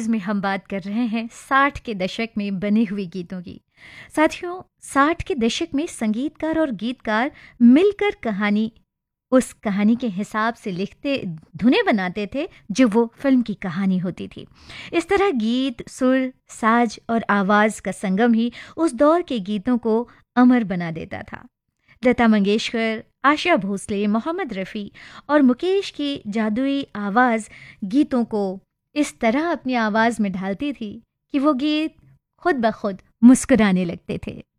Series में हम बात कर रहे हैं 60 के दशक में बने हुए गीतों की। साथियों, 60 के दशक में संगीतकार और गीतकार मिलकर उस कहानी के हिसाब से लिखते, धुनें बनाते थे जो वो फिल्म की कहानी होती थी। इस तरह गीत, सुर, साज और आवाज का संगम ही उस दौर के गीतों को अमर बना देता था। लता मंगेशकर, आशा भोसले, मोहम्मद रफ़ी और मुकेश की जादुई आवाज़ गीतों को इस तरह अपनी आवाज़ में ढालती थी कि वो गीत खुद ब खुद मुस्कुराने लगते थे।